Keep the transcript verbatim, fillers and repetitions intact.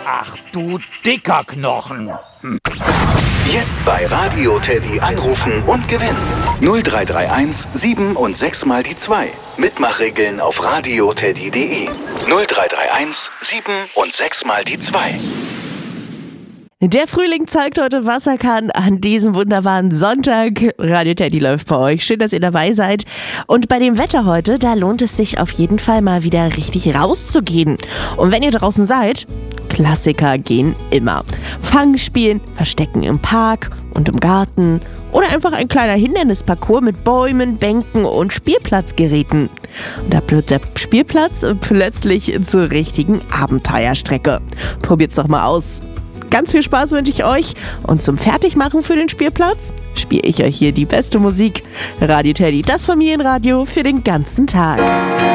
Ach du dicker Knochen. Hm. Jetzt bei Radio Teddy anrufen und gewinnen. null drei drei eins sieben und sechs mal die zwei. Mitmachregeln auf radioteddy punkt de. null drei drei eins sieben und sechs mal die zwei. Der Frühling zeigt heute, was er kann an diesem wunderbaren Sonntag. Radio Teddy läuft bei euch. Schön, dass ihr dabei seid. Und bei dem Wetter heute, da lohnt es sich auf jeden Fall mal wieder richtig rauszugehen. Und wenn ihr draußen seid, Klassiker gehen immer. Fangspielen, Verstecken im Park und im Garten oder einfach ein kleiner Hindernisparcours mit Bäumen, Bänken und Spielplatzgeräten. Und da wird der Spielplatz plötzlich zur richtigen Abenteuerstrecke. Probiert's doch mal aus. Ganz viel Spaß wünsche ich euch und zum Fertigmachen für den Spielplatz spiele ich euch hier die beste Musik. Radio Teddy, das Familienradio für den ganzen Tag.